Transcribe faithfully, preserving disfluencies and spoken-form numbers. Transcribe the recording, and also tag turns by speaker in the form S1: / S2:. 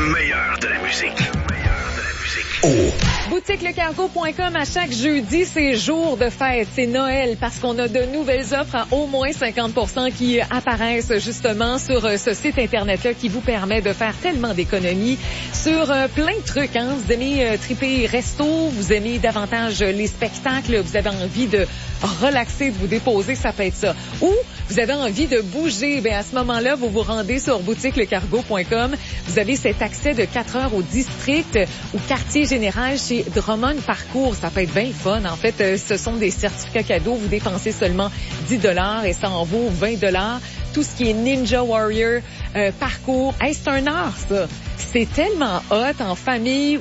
S1: meilleur de la musique. Le meilleur de la musique. Oh.
S2: boutique le cargo point com, à chaque jeudi, c'est jour de fête, c'est Noël, parce qu'on a de nouvelles offres à au moins cinquante pour cent qui apparaissent justement sur ce site Internet-là qui vous permet de faire tellement d'économies sur euh, plein de trucs. Hein? Vous aimez euh, triper resto, vous aimez davantage les spectacles, vous avez envie de relaxer, de vous déposer, ça peut être ça. Ou vous avez envie de bouger, bien à ce moment-là, vous vous rendez sur boutique le cargo point com. Vous avez cet accès de quatre heures au district, au quartier général chez Drummond Parcours. Ça peut être bien fun. En fait, euh, ce sont des certificats cadeaux. Vous dépensez seulement dix dollars et ça en vaut vingt dollars. Tout ce qui est Ninja Warrior, euh, parcours. Hey, c'est un art, ça. C'est tellement hot en famille